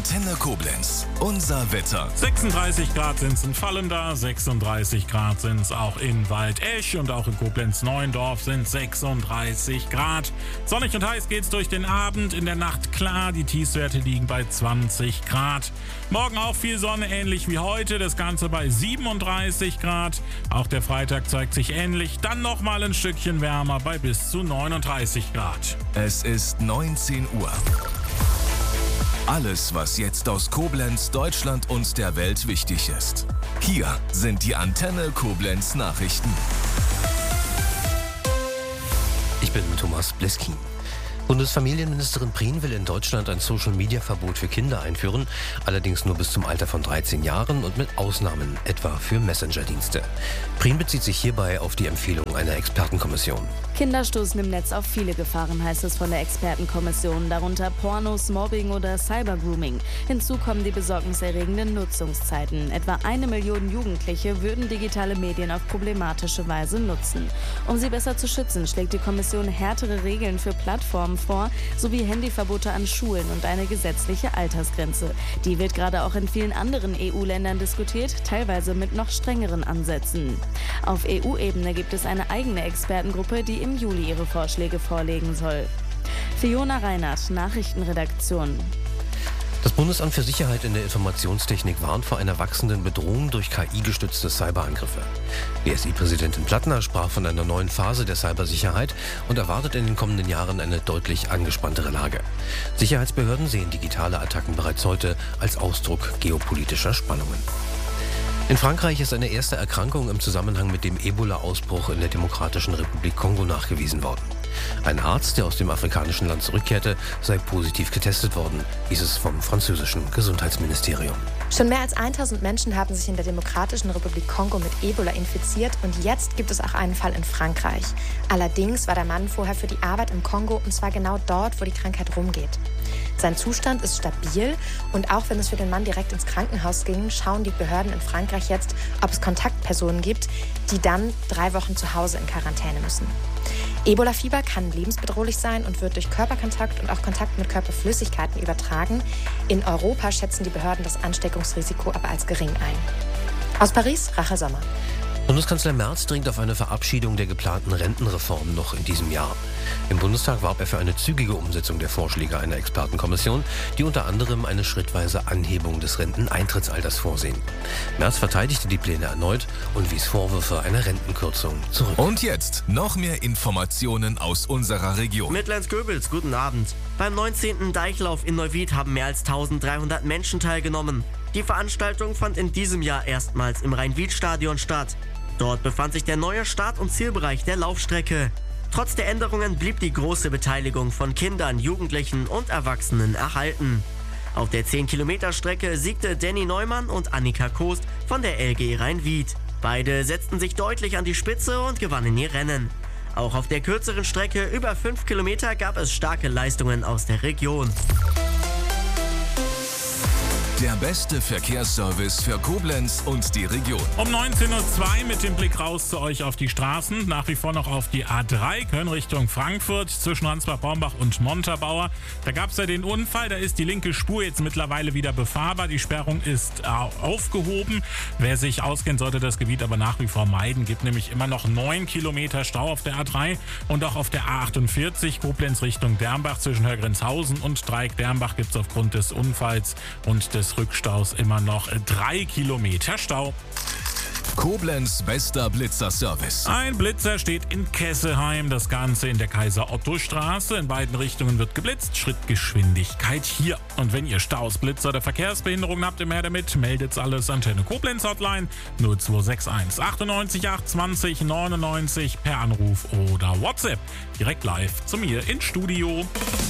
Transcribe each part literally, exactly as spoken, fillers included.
Antenne Koblenz. Unser Wetter. sechsunddreißig Grad sind es in Vallendar, sechsunddreißig Grad sind es auch in Waldesch und auch in Koblenz-Neuendorf sind sechsunddreißig Grad. Sonnig und heiß geht's durch den Abend, in der Nacht klar, die Tiefstwerte liegen bei zwanzig Grad. Morgen auch viel Sonne, ähnlich wie heute, das Ganze bei siebenunddreißig Grad. Auch der Freitag zeigt sich ähnlich, dann nochmal ein Stückchen wärmer bei bis zu neununddreißig Grad. Es ist neunzehn Uhr. Alles, was jetzt aus Koblenz, Deutschland und der Welt wichtig ist. Hier sind die Antenne Koblenz Nachrichten. Ich bin Thomas Bleskin. Bundesfamilienministerin Prien will in Deutschland ein Social-Media-Verbot für Kinder einführen, allerdings nur bis zum Alter von dreizehn Jahren und mit Ausnahmen, etwa für Messenger-Dienste. Prien bezieht sich hierbei auf die Empfehlung einer Expertenkommission. Kinder stoßen im Netz auf viele Gefahren, heißt es von der Expertenkommission, darunter Pornos, Mobbing oder Cybergrooming. Hinzu kommen die besorgniserregenden Nutzungszeiten. Etwa eine Million Jugendliche würden digitale Medien auf problematische Weise nutzen. Um sie besser zu schützen, schlägt die Kommission härtere Regeln für Plattformen vor, sowie Handyverbote an Schulen und eine gesetzliche Altersgrenze. Die wird gerade auch in vielen anderen E U-Ländern diskutiert, teilweise mit noch strengeren Ansätzen. Auf E U-Ebene gibt es eine eigene Expertengruppe, die im Juli ihre Vorschläge vorlegen soll. Fiona Reinhardt, Nachrichtenredaktion. Das Bundesamt für Sicherheit in der Informationstechnik warnt vor einer wachsenden Bedrohung durch K I-gestützte Cyberangriffe. B S I-Präsidentin Plattner sprach von einer neuen Phase der Cybersicherheit und erwartet in den kommenden Jahren eine deutlich angespanntere Lage. Sicherheitsbehörden sehen digitale Attacken bereits heute als Ausdruck geopolitischer Spannungen. In Frankreich ist eine erste Erkrankung im Zusammenhang mit dem Ebola-Ausbruch in der Demokratischen Republik Kongo nachgewiesen worden. Ein Arzt, der aus dem afrikanischen Land zurückkehrte, sei positiv getestet worden, hieß es vom französischen Gesundheitsministerium. Schon mehr als tausend Menschen haben sich in der Demokratischen Republik Kongo mit Ebola infiziert und jetzt gibt es auch einen Fall in Frankreich. Allerdings war der Mann vorher für die Arbeit im Kongo und zwar genau dort, wo die Krankheit rumgeht. Sein Zustand ist stabil und auch wenn es für den Mann direkt ins Krankenhaus ging, schauen die Behörden in Frankreich jetzt, ob es Kontaktpersonen gibt, die dann drei Wochen zu Hause in Quarantäne müssen. Ebola-Fieber kann lebensbedrohlich sein und wird durch Körperkontakt und auch Kontakt mit Körperflüssigkeiten übertragen. In Europa schätzen die Behörden das Ansteckungsrisiko aber als gering ein. Aus Paris, Rachel Sommer. Bundeskanzler Merz dringt auf eine Verabschiedung der geplanten Rentenreform noch in diesem Jahr. Im Bundestag warb er für eine zügige Umsetzung der Vorschläge einer Expertenkommission, die unter anderem eine schrittweise Anhebung des Renteneintrittsalters vorsehen. Merz verteidigte die Pläne erneut und wies Vorwürfe einer Rentenkürzung zurück. Und jetzt noch mehr Informationen aus unserer Region. Mittelland-Göbels, guten Abend. Beim neunzehnten Deichlauf in Neuwied haben mehr als eintausenddreihundert Menschen teilgenommen. Die Veranstaltung fand in diesem Jahr erstmals im Rhein-Wied-Stadion statt. Dort befand sich der neue Start- und Zielbereich der Laufstrecke. Trotz der Änderungen blieb die große Beteiligung von Kindern, Jugendlichen und Erwachsenen erhalten. Auf der zehn-Kilometer-Strecke siegte Danny Neumann und Annika Kost von der L G Rhein-Wied. Beide setzten sich deutlich an die Spitze und gewannen ihr Rennen. Auch auf der kürzeren Strecke über fünf Kilometer gab es starke Leistungen aus der Region. Der beste Verkehrsservice für Koblenz und die Region. Um neunzehn Uhr zwei mit dem Blick raus zu euch auf die Straßen. Nach wie vor noch auf die A drei, Köln Richtung Frankfurt, zwischen Ransbach-Bornbach und Montabaur. Da gab es ja den Unfall, da ist die linke Spur jetzt mittlerweile wieder befahrbar. Die Sperrung ist aufgehoben. Wer sich auskennt, sollte das Gebiet aber nach wie vor meiden. Gibt nämlich immer noch neun Kilometer Stau auf der A drei und auch auf der A achtundvierzig, Koblenz Richtung Dernbach zwischen Hörgrenzhausen und Dreieck-Dernbach gibt es aufgrund des Unfalls und des Rückstaus immer noch drei Kilometer Stau. Koblenz bester Blitzerservice. Ein Blitzer steht in Kesselheim, das Ganze in der Kaiser-Otto-Straße. In beiden Richtungen wird geblitzt, Schrittgeschwindigkeit hier. Und wenn ihr Staus, Blitzer oder Verkehrsbehinderungen habt, immer damit, meldet's alles Antenne Koblenz Hotline null zwei sechs eins achtundneunzig acht zwanzig neunundneunzig per Anruf oder WhatsApp. Direkt live zu mir ins Studio.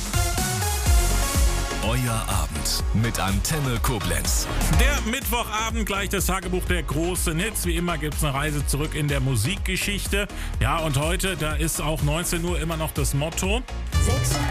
Euer Abend mit Antenne Koblenz. Der Mittwochabend, gleich das Tagebuch der großen Hits. Wie immer gibt es eine Reise zurück in der Musikgeschichte. Ja, und heute, da ist auch neunzehn Uhr immer noch das Motto.